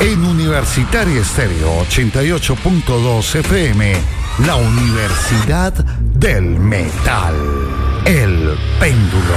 En Universitaria Estéreo 88.2 FM, la Universidad del Metal. El péndulo.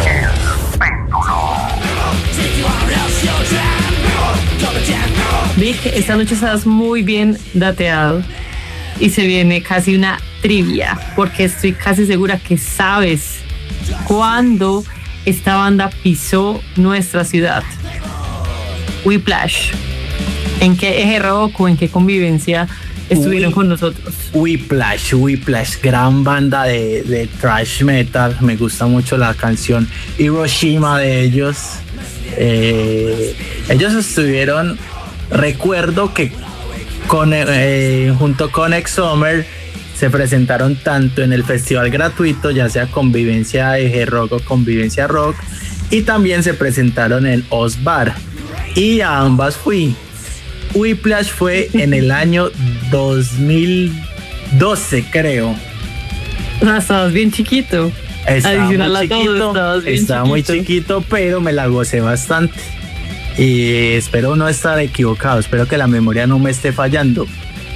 Vic, esta noche estás muy bien dateado y se viene casi una trivia, porque estoy casi segura que sabes cuándo esta banda pisó nuestra ciudad. Whiplash. ¿En qué eje rock o en qué convivencia estuvieron con nosotros? Whiplash, gran banda de thrash metal. Me gusta mucho la canción Hiroshima de ellos. Ellos estuvieron, recuerdo que junto con Exomer se presentaron tanto en el festival gratuito, ya sea Convivencia Eje Rock o Convivencia Rock, y también se presentaron en Osbar, y a ambas fui. Whiplash fue en el año 2012, creo. No, estabas bien chiquito. Estaba muy chiquito, pero me la gocé bastante. Y espero no estar equivocado, espero que la memoria no me esté fallando.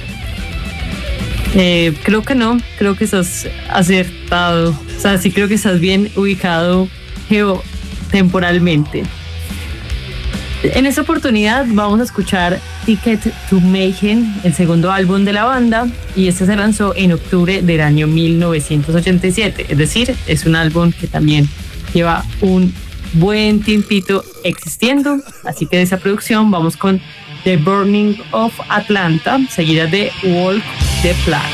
Creo que no, creo que estás acertado. O sea, sí creo que estás bien ubicado geotemporalmente. En esta oportunidad vamos a escuchar Ticket to Mayhem, el segundo álbum de la banda, y este se lanzó en octubre del año 1987, es decir, es un álbum que también lleva un buen tiempito existiendo. Así que de esa producción vamos con The Burning of Atlanta, seguida de Walk the Plank.